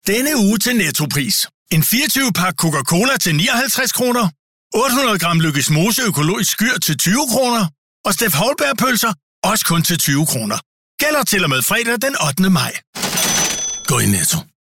Denne uge til Nettopris. En 24-pak Coca-Cola til 59 kroner. 800 gram Lykkes Mose økologisk skyr til 20 kroner. Og Steff Houlberg-pølser også kun til 20 kroner. Gælder til og med fredag den 8. maj. Gå i Netto.